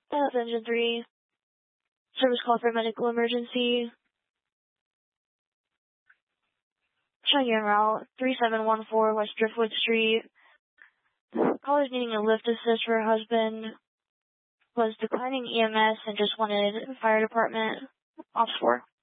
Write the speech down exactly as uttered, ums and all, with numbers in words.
That's Engine three. Service call for medical emergency. Showing you en route, three seven one four West Driftwood Street. Caller's needing a lift assist for her husband. Was declining E M S and just wanted fire department. Ops four.